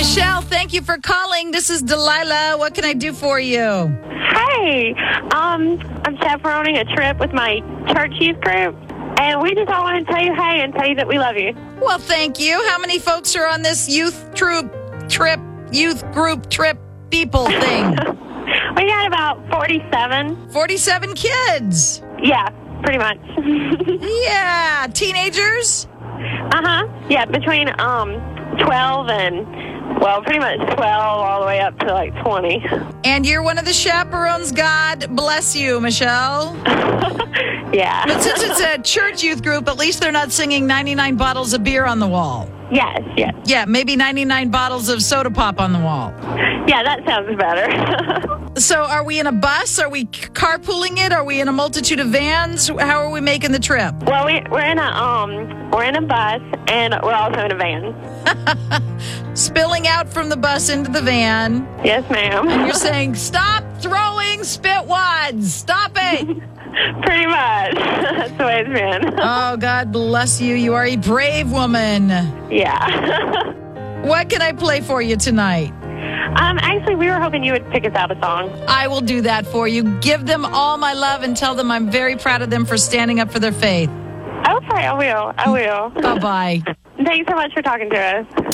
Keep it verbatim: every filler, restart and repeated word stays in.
Michelle, thank you for calling. This is Delilah. What can I do for you? Hey, um, I'm chaperoning a trip with my church youth group, and we just all want to tell you hey and tell you that we love you. Well, thank you. How many folks are on this youth troop trip, youth group trip people thing? We got about forty-seven. forty-seven kids. Yeah, pretty much. Yeah, teenagers? Uh-huh. Yeah, between um twelve and, well, pretty much twelve all the way up to like twenty. And you're one of the chaperones. God bless you, Michelle. Yeah. But since it's a church youth group, at least they're not singing ninety-nine bottles of beer on the wall. Yes, yes. Yeah, maybe ninety-nine bottles of soda pop on the wall. Yeah, that sounds better. So are we in a bus? Are we carpooling it? Are we in a multitude of vans? How are we making the trip? Well, we, we're in a um we're in a bus, and we're also in a van. Spilling out from the bus into the van. Yes, ma'am. You're saying, stop throwing spit wads. Stop it. Pretty much. That's the way it's been. Oh, God bless you. You are a brave woman. Yeah. What can I play for you tonight? Um, actually, we were hoping you would pick us out a song. I will do that for you. Give them all my love and tell them I'm very proud of them for standing up for their faith. Okay, I will. I will. Bye-bye. Thanks so much for talking to us.